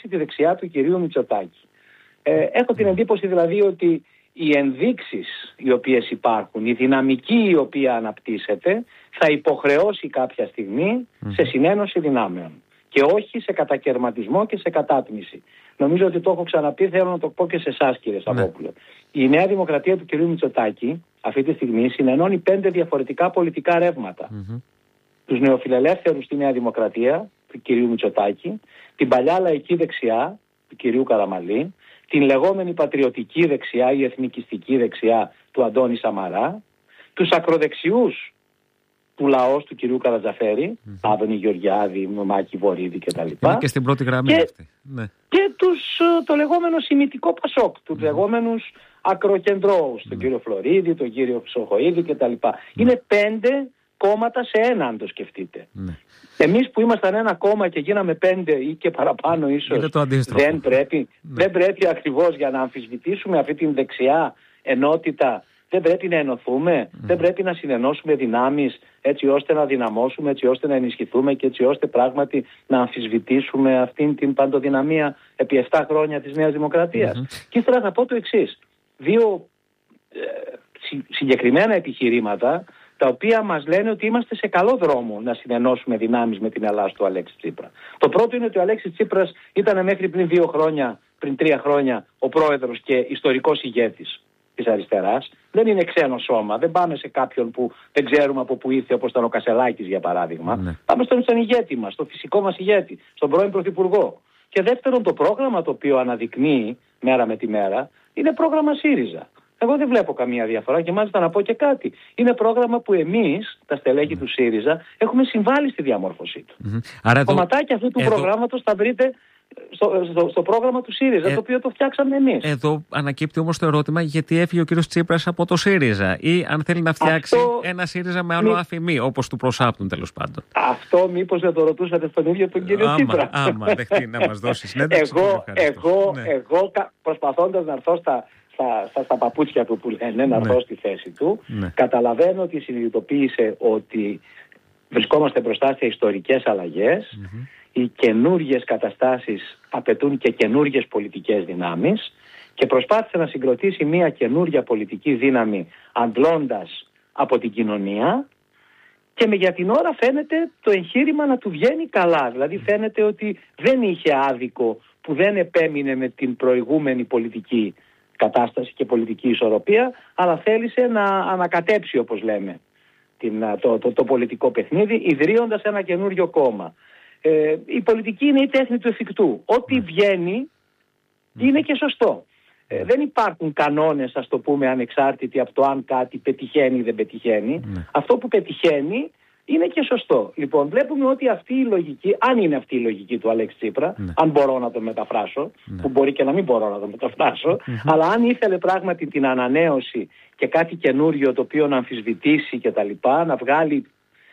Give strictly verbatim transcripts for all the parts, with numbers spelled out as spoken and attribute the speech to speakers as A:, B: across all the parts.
A: τη δεξιά του κυρίου Μητσοτάκη. Ε, έχω την εντύπωση δηλαδή ότι οι ενδείξεις οι οποίες υπάρχουν, η δυναμική η οποία αναπτύσσεται, θα υποχρεώσει κάποια στιγμή σε συνένωση δυνάμεων και όχι σε κατακαιρματισμό και σε κατάτμιση. Νομίζω ότι το έχω ξαναπεί, θέλω να το πω και σε εσάς, κύριε Σαββόπουλε. Η Νέα Δημοκρατία του κυρίου Μητσοτάκη αυτή τη στιγμή συνενώνει πέντε διαφορετικά πολιτικά ρεύματα. Mm-hmm. Τους νεοφιλελεύθερους στη Νέα Δημοκρατία του κυρίου Μητσοτάκη, την παλιά λαϊκή δεξιά του κυρίου Καραμαλή, την λεγόμενη πατριωτική δεξιά ή εθνικιστική δεξιά του Αντώνη Σαμαρά, τους ακροδεξιούς του λαός του κυρίου Καρατζαφέρη, mm-hmm. Άδωνη Γεωργιάδη, Μάκη Βορίδη κτλ.
B: Είναι και στην πρώτη γραμμή
A: και,
B: αυτή. Ναι.
A: Και τους, το λεγόμενο σημιτικό Πασόκ, τους mm-hmm. λεγόμενους ακροκεντρώους, mm-hmm. τον κύριο Φλωρίδη, τον κύριο Ψοχοίδη κτλ. Mm-hmm. Είναι πέντε κόμματα σε ένα, αν το σκεφτείτε. Mm-hmm. Εμείς που ήμασταν ένα κόμμα και γίναμε πέντε ή και παραπάνω ίσως, δεν πρέπει, mm-hmm. δεν πρέπει ακριβώς για να αμφισβητήσουμε αυτή την δεξιά ενότητα. Δεν πρέπει να ενωθούμε, mm. δεν πρέπει να συνενώσουμε δυνάμεις έτσι ώστε να δυναμώσουμε, έτσι ώστε να ενισχυθούμε και έτσι ώστε πράγματι να αμφισβητήσουμε αυτήν την παντοδυναμία επί επτά χρόνια της Νέας Δημοκρατίας. Mm-hmm. Και ήθελα να πω το εξής. Δύο ε, συ, συγκεκριμένα επιχειρήματα τα οποία μας λένε ότι είμαστε σε καλό δρόμο να συνενώσουμε δυνάμεις με την Ελλάδα του Αλέξη Τσίπρα. Το πρώτο είναι ότι ο Αλέξης Τσίπρας ήταν μέχρι πριν δύο χρόνια, πριν τρία χρόνια ο πρόεδρος και ιστορικός ηγέτης της αριστεράς. Δεν είναι ξένο σώμα. Δεν πάμε σε κάποιον που δεν ξέρουμε από πού ήρθε, όπως ήταν ο Κασελάκης για παράδειγμα. Ναι. Πάμε στον, στον ηγέτη μας, στον φυσικό μας ηγέτη, στον πρώην Πρωθυπουργό. Και δεύτερον, το πρόγραμμα το οποίο αναδεικνύει μέρα με τη μέρα είναι πρόγραμμα ΣΥΡΙΖΑ. Εγώ δεν βλέπω καμία διαφορά και μάλιστα να πω και κάτι. Είναι πρόγραμμα που εμείς, τα στελέχη mm. του ΣΥΡΙΖΑ, έχουμε συμβάλει στη διαμόρφωσή του. Mm-hmm. Άρα κομματάκια αυτού του εδώ... προγράμματος θα βρείτε Στο, στο, στο πρόγραμμα του ΣΥΡΙΖΑ, ε, το οποίο το φτιάξαμε εμείς.
B: Εδώ ανακύπτει όμως το ερώτημα γιατί έφυγε ο κύριος Τσίπρας από το ΣΥΡΙΖΑ ή αν θέλει να φτιάξει αυτό... ένα ΣΥΡΙΖΑ με άλλο μη... αφημί, όπως του προσάπτουν τέλος πάντων.
A: Αυτό μήπως δεν το ρωτούσατε στον ίδιο τον κύριο
B: άμα,
A: Τσίπρα.
B: Άμα δεχτεί να μας δώσει συνέντευξη.
A: εγώ, εγώ, ναι. εγώ προσπαθώντας να έρθω στα, στα, στα, στα παπούτσια του που λένε, να έρθω ναι. στη θέση του, ναι. καταλαβαίνω ότι συνειδητοποίησε ότι βρισκόμαστε μπροστά σε ιστορικές αλλαγές. Mm-hmm. Οι καινούργιες καταστάσεις απαιτούν και καινούργιες πολιτικές δυνάμεις και προσπάθησε να συγκροτήσει μια καινούργια πολιτική δύναμη αντλώντας από την κοινωνία και με για την ώρα φαίνεται το εγχείρημα να του βγαίνει καλά. Δηλαδή φαίνεται ότι δεν είχε άδικο που δεν επέμεινε με την προηγούμενη πολιτική κατάσταση και πολιτική ισορροπία, αλλά θέλησε να ανακατέψει, όπως λέμε, την, το, το, το πολιτικό παιχνίδι, ιδρύοντας ένα καινούριο κόμμα. Ε, η πολιτική είναι η τέχνη του εφικτού. Ό,τι βγαίνει είναι και σωστό. Ε, δεν υπάρχουν κανόνες, ας το πούμε, ανεξάρτητοι από το αν κάτι πετυχαίνει ή δεν πετυχαίνει. Mm. Αυτό που πετυχαίνει είναι και σωστό. Λοιπόν, βλέπουμε ότι αυτή η λογική, αν είναι αυτή η λογική του Αλέξη Τσίπρα, mm. αν μπορώ να το μεταφράσω, mm. που μπορεί και να μην μπορώ να το μεταφράσω, mm-hmm. αλλά αν ήθελε πράγματι την ανανέωση και κάτι καινούριο το οποίο να αμφισβητήσει και τα λοιπά, να βγάλει,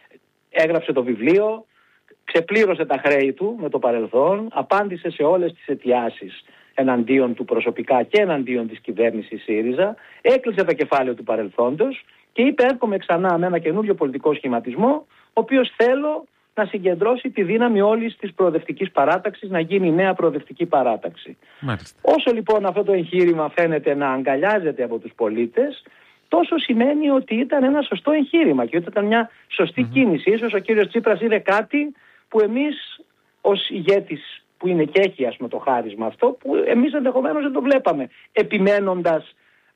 A: έγραψε το βιβλίο, ξεπλήρωσε τα χρέη του με το παρελθόν, απάντησε σε όλες τις αιτιάσεις εναντίον του προσωπικά και εναντίον της κυβέρνησης ΣΥΡΙΖΑ, έκλεισε τα κεφάλαια του παρελθόντος και είπε έρχομαι ξανά με ένα καινούριο πολιτικό σχηματισμό, ο οποίος θέλω να συγκεντρώσει τη δύναμη όλης της προοδευτικής παράταξης, να γίνει νέα προοδευτική παράταξη. Μάλιστα. Όσο λοιπόν αυτό το εγχείρημα φαίνεται να αγκαλιάζεται από τους πολίτες, τόσο σημαίνει ότι ήταν ένα σωστό εγχείρημα και ότι ήταν μια σωστή mm-hmm. κίνηση. Ίσως ο κύριος Τσίπρας είδε κάτι που εμείς ως ηγέτης που είναι και έχει ας πούμε το χάρισμα αυτό, που εμείς ενδεχομένως δεν το βλέπαμε, επιμένοντας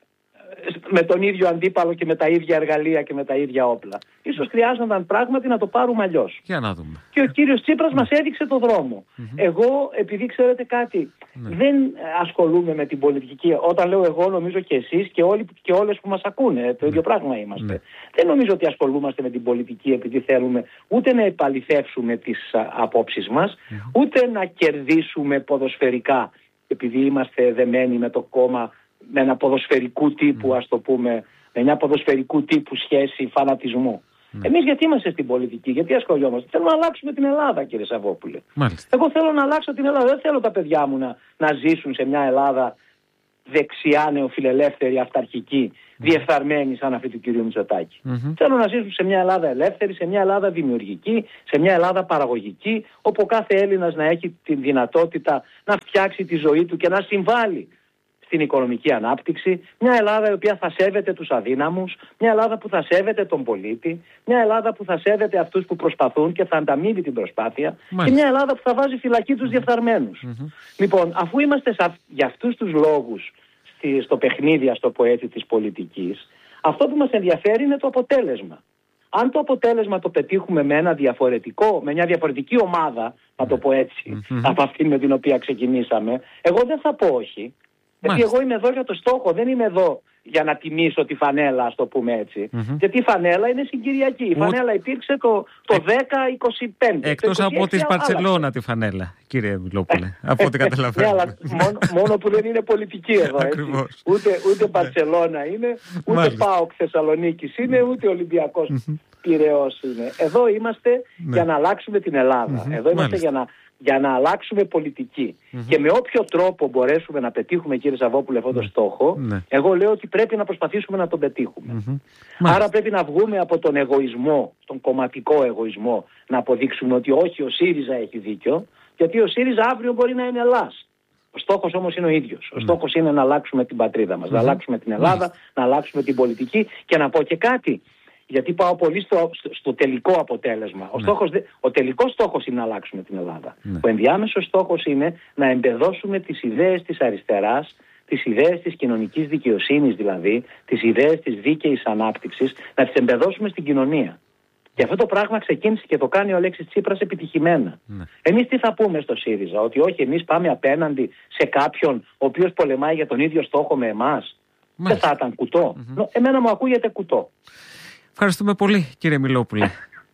A: με τον ίδιο αντίπαλο και με τα ίδια εργαλεία και με τα ίδια όπλα. Ίσως χρειάζονταν πράγματι να το πάρουμε αλλιώς.
B: Για να δούμε.
A: Και ο κύριος Τσίπρας mm. μας έδειξε το δρόμο. Mm-hmm. Εγώ, επειδή ξέρετε κάτι, mm. δεν ασχολούμαι με την πολιτική. Όταν λέω εγώ, νομίζω και εσείς και, όλοι, και όλες που μας ακούνε. Το mm. ίδιο πράγμα είμαστε. Mm. Δεν νομίζω ότι ασχολούμαστε με την πολιτική επειδή θέλουμε ούτε να επαληθεύσουμε τις α, απόψεις μας, mm. ούτε να κερδίσουμε ποδοσφαιρικά επειδή είμαστε δεμένοι με το κόμμα, με ένα ποδοσφαιρικού τύπου, mm. ας το πούμε, με μια ποδοσφαιρικού τύπου σχέση φανατισμού. Mm. Εμείς γιατί είμαστε στην πολιτική, γιατί ασχολιόμαστε? Θέλουμε να αλλάξουμε την Ελλάδα, κύριε Σαββόπουλε. Μάλιστα. Εγώ θέλω να αλλάξω την Ελλάδα. Δεν θέλω τα παιδιά μου να, να ζήσουν σε μια Ελλάδα δεξιά νεοφιλελεύθερη αυταρχική διεφθαρμένη σαν αυτή του κυρίου Μητσοτάκη. Mm-hmm. Θέλουν να ζήσουν σε μια Ελλάδα ελεύθερη, σε μια Ελλάδα δημιουργική, σε μια Ελλάδα παραγωγική, όπου κάθε Έλληνας να έχει τη δυνατότητα να φτιάξει τη ζωή του και να συμβάλλει στην οικονομική ανάπτυξη, μια Ελλάδα η οποία θα σέβεται τους αδύναμους, μια Ελλάδα που θα σέβεται τον πολίτη, μια Ελλάδα που θα σέβεται αυτούς που προσπαθούν και θα ανταμείβει την προσπάθεια, Μάλιστα. και μια Ελλάδα που θα βάζει φυλακή τους διεφθαρμένους. Mm-hmm. Λοιπόν, αφού είμαστε σα... για αυτούς τους λόγους στη... στο παιχνίδι, ας το πω έτσι, της πολιτικής, αυτό που μας ενδιαφέρει είναι το αποτέλεσμα. Αν το αποτέλεσμα το πετύχουμε με ένα διαφορετικό, με μια διαφορετική ομάδα, να το πω έτσι, mm-hmm. από αυτήν με την οποία ξεκινήσαμε, εγώ δεν θα πω όχι. Γιατί εγώ είμαι εδώ για το στόχο, δεν είμαι εδώ για να τιμήσω τη φανέλα, ας το πούμε έτσι. Mm-hmm. Γιατί η φανέλα είναι συγκυριακή. Η φανέλα υπήρξε το, το δέκα είκοσι πέντε.
B: Εκτός από τη Μπαρσελόνα τη φανέλα, κύριε Μιλόπουλε, από ό,τι καταλαβαίνω.
A: Ναι, αλλά μόνο, μόνο που δεν είναι πολιτική εδώ. Έτσι. Ούτε, ούτε Μπαρσελόνα είναι, ούτε Μάλιστα. ΠΑΟΚ Θεσσαλονίκης είναι, ούτε Ολυμπιακός mm-hmm. Πειραιώς είναι. Εδώ είμαστε ναι. για να αλλάξουμε την Ελλάδα. Mm-hmm. Εδώ είμαστε Μάλιστα. για να... για να αλλάξουμε πολιτική. Mm-hmm. Και με όποιο τρόπο μπορέσουμε να πετύχουμε, κύριε Σαββόπουλε, αυτόν τον στόχο, mm-hmm. εγώ λέω ότι πρέπει να προσπαθήσουμε να τον πετύχουμε. Mm-hmm. Άρα πρέπει να βγούμε από τον εγωισμό, τον κομματικό εγωισμό, να αποδείξουμε ότι όχι, ο ΣΥΡΙΖΑ έχει δίκιο, γιατί ο ΣΥΡΙΖΑ αύριο μπορεί να είναι Ελλάς. Ο στόχος όμως είναι ο ίδιος. Ο mm-hmm. στόχος είναι να αλλάξουμε την πατρίδα μας, mm-hmm. να αλλάξουμε την Ελλάδα, mm-hmm. να αλλάξουμε την πολιτική. Και να πω και κάτι. Γιατί πάω πολύ στο, στο, στο τελικό αποτέλεσμα. Ο, ναι. στόχος, ο τελικός στόχος είναι να αλλάξουμε την Ελλάδα. Ναι. Ο ενδιάμεσος στόχος είναι να εμπεδώσουμε τις ιδέες της αριστεράς, τις ιδέες της κοινωνικής δικαιοσύνης δηλαδή, τις ιδέες της δίκαιης ανάπτυξης, να τις εμπεδώσουμε στην κοινωνία. Και αυτό το πράγμα ξεκίνησε και το κάνει ο Αλέξης Τσίπρας επιτυχημένα. Ναι. Εμείς τι θα πούμε στο ΣΥΡΙΖΑ, ότι όχι, εμείς πάμε απέναντι σε κάποιον ο οποίος πολεμάει για τον ίδιο στόχο με εμάς? Δεν θα ήταν κουτό. Mm-hmm. Εμένα μου ακούγεται κουτό.
B: Ευχαριστούμε πολύ, κύριε Μιλόπουλε,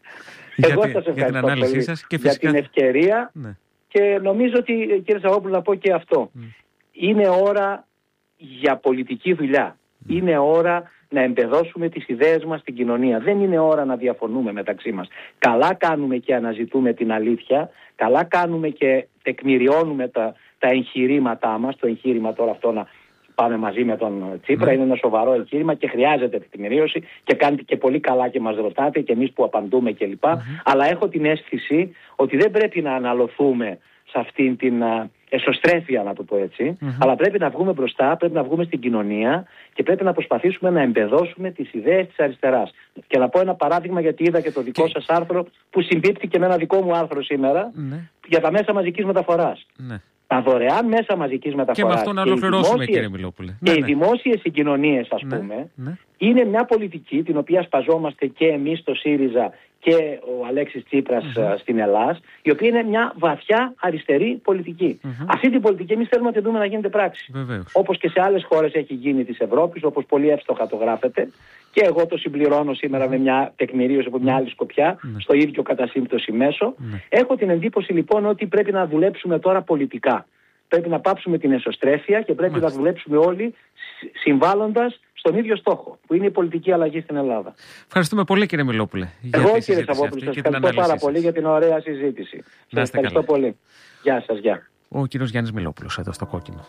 A: για, τη, για την ανάλυση πολύ, σας και φυσικά... για την ευκαιρία ναι. και νομίζω ότι, κύριε Σαββόπουλε, να πω και αυτό. Mm. Είναι ώρα για πολιτική δουλειά. Mm. Είναι ώρα να εμπεδώσουμε τις ιδέες μας στην κοινωνία. Δεν είναι ώρα να διαφωνούμε μεταξύ μας. Καλά κάνουμε και αναζητούμε την αλήθεια. Καλά κάνουμε και τεκμηριώνουμε τα, τα εγχειρήματά μας. Το εγχείρημα τώρα αυτό να... πάμε μαζί με τον Τσίπρα, mm. είναι ένα σοβαρό εγχείρημα και χρειάζεται τη τεκμηρίωση και κάνετε και πολύ καλά και μας ρωτάτε και εμείς που απαντούμε κλπ. Mm-hmm. Αλλά έχω την αίσθηση ότι δεν πρέπει να αναλωθούμε σε αυτήν την uh, εσωστρέφεια, να το πω έτσι, mm-hmm. αλλά πρέπει να βγούμε μπροστά, πρέπει να βγούμε στην κοινωνία και πρέπει να προσπαθήσουμε να εμπεδώσουμε τις ιδέες της αριστεράς. Και να πω ένα παράδειγμα, γιατί είδα και το δικό και... σας άρθρο που συμπίπτει και με ένα δικό μου άρθρο σήμερα mm-hmm. για τα μέσα μαζικής μεταφοράς. Mm-hmm. Τα δωρεάν μέσα μαζικής μεταφοράς
B: και με αυτό να ολοκληρώσουμε, κύριε Μιλόπουλε.
A: Και ναι, οι ναι. δημόσιες συγκοινωνίες, ας ναι, πούμε, ναι. είναι μια πολιτική την οποία σπαζόμαστε και εμείς στο ΣΥΡΙΖΑ και ο Αλέξης Τσίπρας mm-hmm. στην Ελλάδα, η οποία είναι μια βαθιά αριστερή πολιτική. Mm-hmm. Αυτή την πολιτική εμείς θέλουμε να την δούμε να γίνεται πράξη. Βεβαίως. Όπως και σε άλλες χώρες έχει γίνει της Ευρώπης, όπως πολύ εύστοχα το γράφετε. Και εγώ το συμπληρώνω σήμερα mm-hmm. με μια τεκμηρίωση από μια άλλη σκοπιά, mm-hmm. στο ίδιο κατά σύμπτωση μέσο. Mm-hmm. Έχω την εντύπωση λοιπόν ότι πρέπει να δουλέψουμε τώρα πολιτικά. Πρέπει να πάψουμε την εσωστρέφεια και πρέπει Μάλιστα. να δουλέψουμε όλοι συμβάλλοντας στον ίδιο στόχο, που είναι η πολιτική αλλαγή στην Ελλάδα.
B: Ευχαριστούμε πολύ, κύριε Μιλόπουλε.
A: Εγώ, κύριε Σαββόπουλε, σας ευχαριστώ πάρα σας. πολύ για την ωραία συζήτηση. Σας ευχαριστώ καλά. πολύ. Γεια σας, γεια.
B: Ο κύριος Γιάννης Μιλόπουλος, εδώ στο Κόκκινο.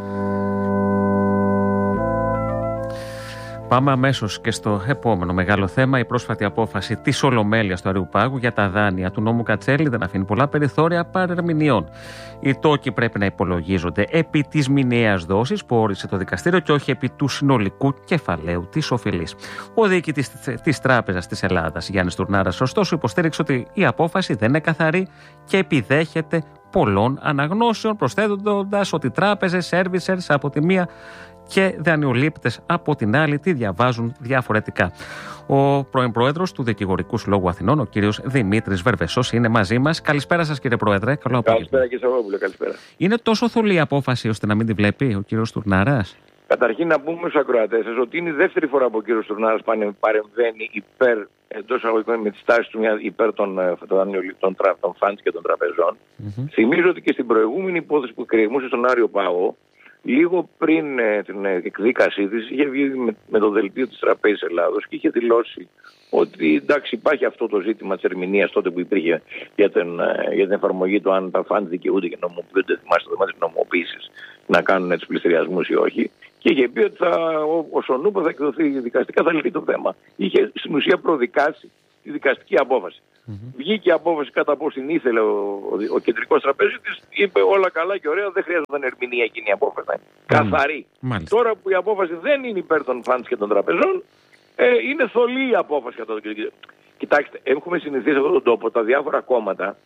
B: Πάμε αμέσως και στο επόμενο μεγάλο θέμα. Η πρόσφατη απόφαση της Ολομέλειας του Αριουπάγου για τα δάνεια του νόμου Κατσέλη δεν αφήνει πολλά περιθώρια παρερμηνιών. Οι τόκοι πρέπει να υπολογίζονται επί της μηνιαίας δόσης που όρισε το δικαστήριο και όχι επί του συνολικού κεφαλαίου της οφειλής. Ο διοικητής της Τράπεζας της Ελλάδας, Γιάννης Τουρνάρας, ωστόσο, υποστήριξε ότι η απόφαση δεν είναι καθαρή και επιδέχεται πολλών αναγνώσεων, προσθέτοντας ότι τράπεζες, servicers από τη μία και δανειολήπτες από την άλλη τη διαβάζουν διαφορετικά. Ο πρώην πρόεδρος του Δικηγορικού Συλλόγου Αθηνών, ο κύριος Δημήτρης Βερβεσός, είναι μαζί μας. Καλησπέρα σας, κύριε Πρόεδρε. Καλό
C: καλησπέρα, κύριε Σαββόπουλε. Καλησπέρα.
B: Είναι τόσο θολή η απόφαση ώστε να μην τη βλέπει ο κύριος Τουρνάρας?
C: Καταρχήν να πούμε στους ακροατές σας ότι είναι η δεύτερη φορά που ο κύριος Τουρνάρας παρεμβαίνει υπέρ, εντός εισαγωγικών, με τη στάση του υπέρ των, των, των, των φαντς και των τραπεζών. Mm-hmm. Θυμίζω ότι και στην προηγούμενη υπόθεση που κρεμούσε στον Άριο Πάγο, λίγο πριν ε, την εκδίκασή της, είχε βγει με, με το δελτίο της Τραπέζης Ελλάδος και είχε δηλώσει ότι εντάξει, υπάρχει αυτό το ζήτημα της ερμηνείας τότε που υπήρχε για την, ε, για την εφαρμογή του αν τα φαντ δικαιούνται και νομοποιούνται. Θυμάστε το θέμα της νομοποίησης να κάνουν τους πληστηριασμούς ή όχι. Και είχε πει ότι θα, ο, ο Σονούπο θα εκδοθεί δικαστικά, θα λυθεί το θέμα. Είχε στην ουσία προδικάσει τη δικαστική απόφαση. Mm-hmm. Βγήκε η απόφαση κατά πώς την ήθελε ο, ο, ο κεντρικός τραπεζίτης, είπε όλα καλά και ωραία, δεν χρειάζονταν ερμηνεία εκείνη η απόφαση. Mm. Καθαρή. Mm. Τώρα που η απόφαση δεν είναι υπέρ των φαντς και των τραπεζών, ε, είναι θολή η απόφαση. Κοιτάξτε, έχουμε συνηθίσει σε αυτόν τον τόπο τα διάφορα κόμματα,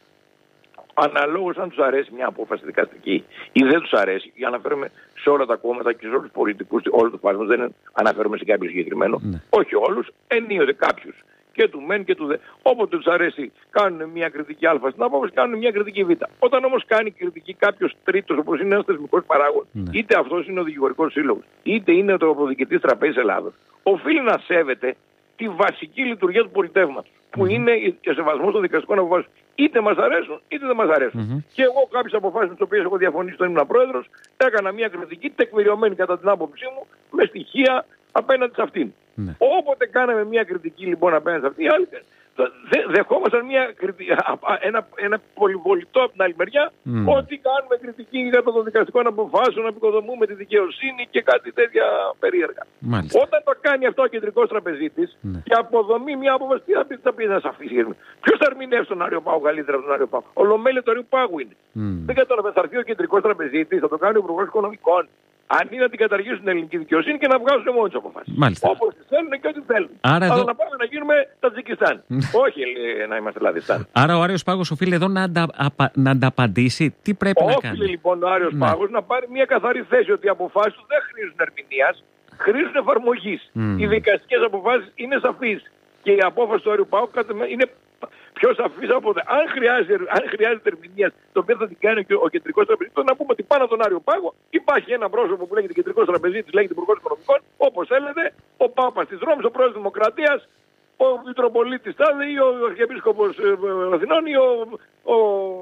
C: αναλόγως αν τους αρέσει μια απόφαση δικαστική ή δεν τους αρέσει, για να αναφέρουμε σε όλα τα κόμματα και σε όλους τους πολιτικούς, όλους τους κόσμους, δεν αναφέρομαι σε κάποιο συγκεκριμένο, mm. όχι όλους, ενίοτε κάποιους. Και του μεν και του δε. Όποτε τους αρέσει κάνουν μια κριτική α στην απόφαση, κάνουν μια κριτική β. Όταν όμως κάνει κριτική κάποιος τρίτος, όπως είναι ένας θεσμικός παράγων, ναι. είτε αυτός είναι ο δικηγορικός σύλλογος, είτε είναι το προδικητής τραπέζης Ελλάδος, οφείλει να σέβεται τη βασική λειτουργία του πολιτεύματος, mm-hmm. που είναι ο σεβασμός των δικαστικών αποφάσεων. Είτε μας αρέσουν, είτε δεν μας αρέσουν. Mm-hmm. Και εγώ κάποιες αποφάσεις με τις οποίες έχω διαφωνήσει όταν ήμουν πρόεδρος, έκανα μια κριτική τεκμηριωμένη κατά την άποψή μου, με στοιχεία απέναντι σε αυτήν. Ναι. Όποτε κάναμε μια κριτική λοιπόν απέναντι σε αυτήν, άλλοι δε, δεχόμασταν μια κριτική, ένα, ένα πολυβολητό από την άλλη μεριά, mm. ότι κάνουμε κριτική για των δικαστικών αποφάσεων, να επικοδομούμε τη δικαιοσύνη και κάτι τέτοια περίεργα. Μάλιστα. Όταν το κάνει αυτό ο κεντρικός τραπεζίτης ναι. και αποδομεί μια απόφαση, τι θα πει, θα πει να σε αφήσει. Ποιος θα ερμηνεύσει τον Άριο Πάγο καλύτερα από τον Άριο Πάγο? Ο Λομέλη του Άριου Πάγου είναι. Mm. Δεν κατάλαβε, θα έρθει ο κεντρικός τραπεζίτης, θα το κάνει ο Υπουργός Οικονομικών. Αν είναι να την καταργήσουν την ελληνική δικαιοσύνη και να βγάζουν μόνοι τους αποφάσεις. Όπως τις θέλουν και ό,τι θέλουν. Άρα εδώ... να πάμε να γίνουμε Τατζικιστάν. Όχι να είμαστε Λαδιστάν.
B: Άρα ο Άριος Πάγος οφείλει εδώ να, αντα... να ανταπαντήσει. Τι πρέπει
C: Όφιλε,
B: να κάνει?
C: Όφιλε λοιπόν ο Άριος ναι. Πάγος να πάρει μια καθαρή θέση ότι οι αποφάσεις του δεν χρήζουν ερμηνείας, χρήζουν εφαρμογής. Mm. Οι δικαστικές αποφάσεις είναι σαφείς. Και η απόφαση του Άριου Πάγου είναι πιο σαφής από το. Αν χρειάζεται, αν χρειάζεται ερμηνεία, το οποίο θα την κάνει και ο κεντρικός τραπεζίτης, να πούμε ότι πάνω από τον Άριο Πάγο υπάρχει ένα πρόσωπο που λέγεται κεντρικός τραπεζίτης, λέγεται Υπουργός Οικονομικών, όπως θέλετε, ο Πάπας της Ρώμης, ο πρόεδρος της Δημοκρατίας, ο Μητροπολίτης Τάδε ή ο Αρχιεπίσκοπος Αθηνών ή ο, ο,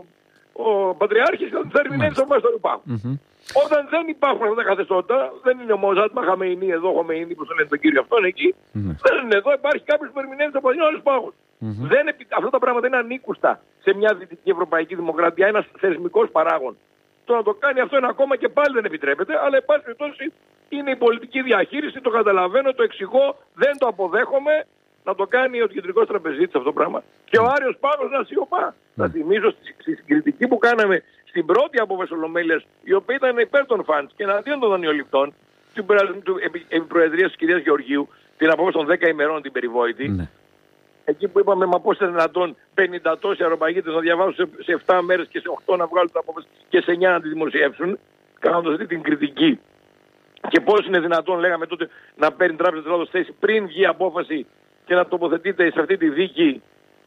C: ο Πατριάρχης, θα ερμηνεύει το μέσο του Άριου Πάγου. Mm-hmm. Όταν δεν υπάρχουν αυτά τα καθεστώτα, δεν είναι ο Μοζάτ Μαχαμεϊνή εδώ, Χομεϊνή, που το λένε τον κύριο αυτόν εκεί, mm-hmm. δεν είναι εδώ, υπάρχει κάποιος που ερμηνεύει το Παγιόλος Πάγος. Mm-hmm. Δεν, αυτά τα πράγματα είναι ανήκουστα σε μια δυτική ευρωπαϊκή δημοκρατία, ένας θεσμικός παράγων. Το να το κάνει αυτό ένα κόμμα και πάλι δεν επιτρέπεται, αλλά εν πάση περιπτώσει είναι η πολιτική διαχείριση, το καταλαβαίνω, το εξηγώ, δεν το αποδέχομαι. Να το κάνει ο κεντρικός τραπεζίτης αυτό το πράγμα. Και ο Άριος Πάγος να σιωπά. Mm. Θα θυμίζω στη, στη κριτική που κάναμε στην πρώτη απόφαση Ολομέλειας, η οποία ήταν υπέρ των φαντς και εναντίον των δανειοληπτών, την προεδρία της κυρίας Γεωργίου, την απόφαση των δέκα ημερών την περιβόητη. Mm. Εκεί που είπαμε, μα πώς είναι δυνατόν πενήντα τόσοι αεροπαγίτες να διαβάσουν σε, σε επτά μέρες και σε οκτώ να βγάλουν την απόφαση και σε εννιά να τη δημοσιεύσουν, κάνοντας αυτή την κριτική. Και πώς είναι δυνατόν, λέγαμε τότε, να παίρνει η Τράπεζα της Ελλάδος θέση πριν βγει η απόφαση και να τοποθετείται σε αυτή τη δίκη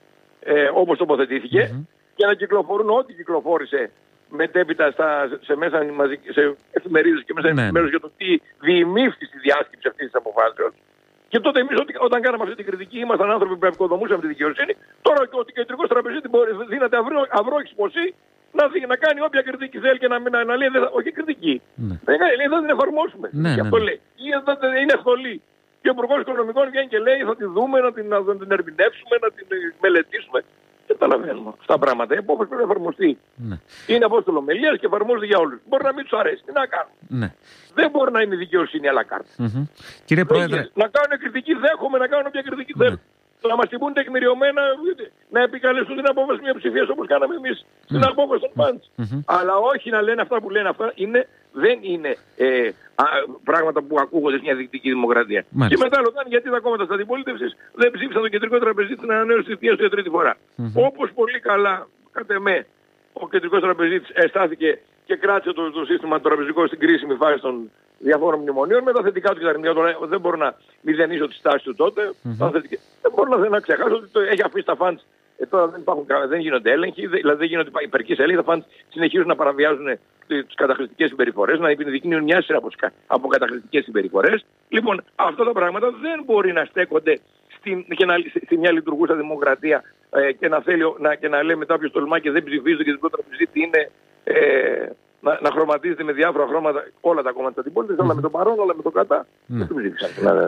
C: ε, όπως τοποθετήθηκε mm-hmm. και να κυκλοφορούν ό,τι κυκλοφόρησε μετέπειτα στα, σε μέσα σε εφημερίδες και μέσα σε ενημέρωση για το τι διημήφθη στη διάσκεψη αυτής της αποφάσεως. Και τότε εμείς όταν κάναμε αυτή την κριτική ήμασταν άνθρωποι που ευκοδομούσαμε τη δικαιοσύνη. Τώρα ο κεντρικός τραπεζίτης δίνεται αυρόχης ποσή να, δει, να κάνει όποια κριτική θέλει και να, να, να λέει όχι κριτική. Ναι. Δεν λέει θα την εφαρμόσουμε. Ναι, και αυτό ναι, ναι. λέει. Είναι θολή. Και ο Υπουργός Οικονομικών βγαίνει και λέει θα τη δούμε, να την, να την ερμηνεύσουμε, να την μελετήσουμε. Δεν καταλαβαίνουμε αυτά τα πράγματα. Η απόφαση πρέπει να εφαρμοστεί. Ναι. Είναι απόστολο Ολομελίας και εφαρμόζεται για όλους. Μπορεί να μην τους αρέσει. Τι να κάνουν. Ναι. Δεν μπορεί να είναι δικαιοσύνη à la carte. Mm-hmm. Κύριε Πρόεδρε. Να κάνουν κριτική, δέχομαι να κάνουν όποια κριτική ναι. θέλουν. Να μας την πούν τεκμηριωμένα, να επικαλεστούν την απόφαση μειοψηφίας όπως κάναμε εμείς στην mm. απόφαση των πάντων. Mm-hmm. Αλλά όχι να λένε αυτά που λένε αυτά, είναι, δεν είναι ε, α, πράγματα που ακούγονται σε μια δυτική δημοκρατία. Μάλιστα. Και μετά ρωτάνε γιατί τα κόμματα της αντιπολίτευσης δεν ψήφισαν τον κεντρικό τραπεζίτη στην ανανέωση της θητείας του για τρίτη φορά. Mm-hmm. Όπως πολύ καλά, κατ' εμέ, ο κεντρικός τραπεζίτης αισθάθηκε και κράτησε το, το σύστημα το τραπεζικό στην κρίσιμη φάση των διαφόρων μνημονίων με τα θετικά του και τα αρνητικά. Δεν μπορώ να μηδενίσω τη στάση του τότε. Mm-hmm. Δεν μπορώ να, να ξεχάσω ότι το έχει αφήσει τα φαντς. Ε, τώρα δεν, υπάρχουν, δεν γίνονται έλεγχοι, δηλαδή δεν γίνονται υπερκείς έλεγχοι. Τα φαντς συνεχίζουν να παραβιάζουν τις καταχρηστικές συμπεριφορές, να επιδεικνύουν μια σειρά από, από καταχρηστικές συμπεριφορές. Λοιπόν, αυτά τα πράγματα δεν μπορεί να στέκονται στην, και να, στη μια λειτουργούσα δημοκρατία ε, και, να θέλει, να, και να λέει μετά ποιος τολμά και δεν ψηφίζει και την τραπεζίτη είναι. Ε, Να, να χρωματίζεται με διάφορα χρώματα όλα τα κόμματα της αντιπολίτευσης, mm. αλλά με το παρόν, όλα με το κατά. Mm. Δεν το ψήφισαν.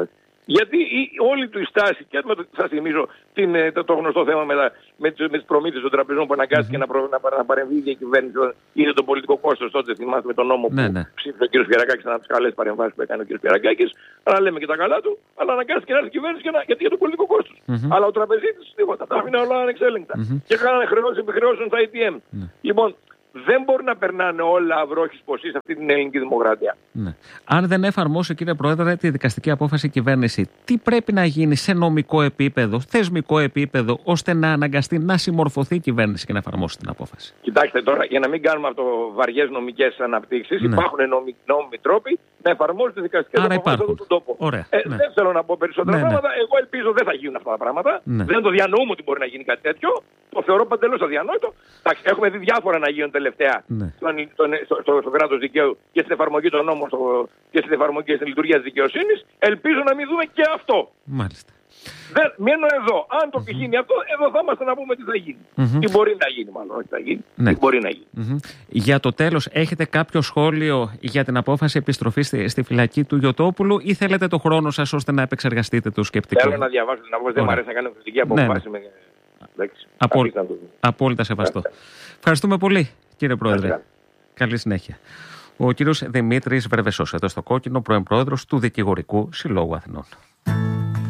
C: Γιατί η, όλη του η στάση, και σας θυμίζω την, το, το γνωστό θέμα με, τα, με, τις, με τις προμήθειες των τραπεζών που αναγκάστηκε mm-hmm. να, προ, να, να παρεμβεί η διακυβέρνηση, είναι το πολιτικό κόστος τότε, θυμάστε με τον νόμο ναι, που ναι. ψήφισε ο κ. Σπυρακάκης, ένα από τις καλές παρεμβάσεις που έκανε ο κ. Σπυρακάκης, αλλά λέμε και τα καλά του, αλλά αναγκάστηκε να έρθει η κυβέρνηση για, γιατί για το πολιτικό κόστος. Mm-hmm. Αλλά ο τραπεζίτης τίποτα, τα άφηνε όλα ανεξέλεγκτα. Mm-hmm. Και κάνανε χρεώσεις επιχρεώσεων στα έι τι εμ. Mm-hmm. Λοιπόν, δεν μπορεί να περνάνε όλα αυρόχης ποσή σε αυτή την ελληνική δημοκρατία.
B: Ναι. Αν δεν εφαρμόσει, κύριε Πρόεδρε, τη δικαστική απόφαση η κυβέρνηση, τι πρέπει να γίνει σε νομικό επίπεδο, θεσμικό επίπεδο, ώστε να αναγκαστεί να συμμορφωθεί η κυβέρνηση και να εφαρμόσει την απόφαση?
C: Κοιτάξτε τώρα, για να μην κάνουμε αυτό βαριές νομικές αναπτύξεις, ναι. υπάρχουν νόμοι, νόμιμοι τρόποι να εφαρμόζουν τη δικαστική απόφαση σε αυτόν τον τόπο.
B: Ωραία,
C: ε,
B: ναι.
C: Δεν θέλω να πω περισσότερα ναι, πράγματα. Ναι. Εγώ ελπίζω δεν θα γίνουν αυτά τα πράγματα. Ναι. Δεν το διανοούμε ότι μπορεί να γίνει κάτι τέτοιο. Το θεωρώ παντελώς αδιανόητο. Έχουμε δει διάφορα να γίνουν τελευταία ναι. στον, στον, στο, στο, στο κράτος δικαίου και στην εφαρμογή των νόμων στο, και στην εφαρμογή και στην λειτουργία της δικαιοσύνης. Ελπίζω να μην δούμε και αυτό.
B: Μάλιστα.
C: Δεν, μένω εδώ. Αν το mm-hmm. γίνει αυτό, εδώ θα είμαστε να πούμε τι θα γίνει. Mm-hmm. Τι μπορεί να γίνει, μάλλον. Όχι θα γίνει. Ναι. Τι μπορεί να γίνει.
B: Mm-hmm. Για το τέλος, έχετε κάποιο σχόλιο για την απόφαση επιστροφής στη, στη φυλακή του Γιωτόπουλου ή θέλετε το χρόνο σας ώστε να επεξεργαστείτε το σκεπτικό?
C: Θέλω να διαβάσω την απόφαση. Δεν μου αρέσει να κάνω κριτική απόφαση. Ναι, ναι. Με...
B: Απόλυ... Απόλυτα σεβαστό. Ευχαριστούμε πολύ, κύριε Πρόεδρε. Καλή συνέχεια. Ο κύριος Δημήτρης Βρεβεσός, εδώ στο Κόκκινο, πρώην πρόεδρος του Δικηγορικού Συλλόγου Αθηνών.